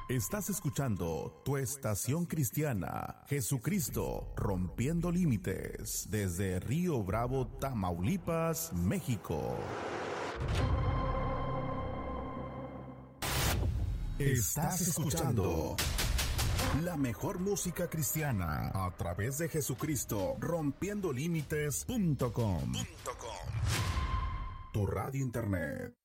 Estás escuchando tu estación cristiana, Jesucristo Rompiendo Límites, desde Río Bravo, Tamaulipas, México. Estás escuchando la mejor música cristiana a través de Jesucristo Rompiendo Límites.com. Tu radio internet.